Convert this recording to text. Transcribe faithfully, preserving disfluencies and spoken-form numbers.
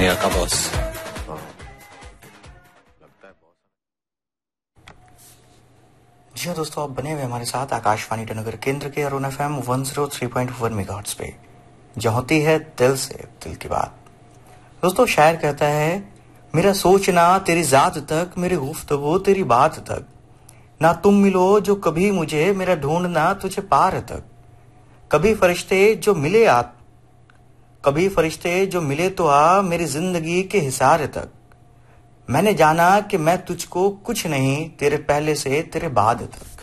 दुनिया का बॉस। जी हाँ दोस्तों, आप बने हुए हमारे साथ आकाशवाणी ईटानगर केंद्र के Arun F M one zero three point one megahertz पे, जहाँ होती है दिल से दिल की बात। दोस्तों, शायर कहता है, मेरा सोचना तेरी जात तक, मेरी गुफ्तगू तेरी बात तक, ना तुम मिलो जो कभी मुझे, मेरा ढूंढना तुझे पार तक। कभी फरिश्ते जो मिले आ कभी फरिश्ते जो मिले तो आ, मेरी जिंदगी के हिसार तक। मैंने जाना कि मैं तुझको कुछ नहीं, तेरे पहले से तेरे बाद तक।